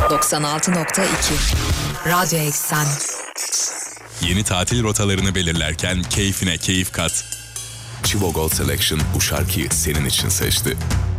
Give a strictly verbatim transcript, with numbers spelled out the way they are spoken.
doksan altı nokta iki Radyo Eksen. Yeni tatil rotalarını belirlerken keyfine keyif kat. Chivo Gold Selection bu şarkıyı senin için seçti.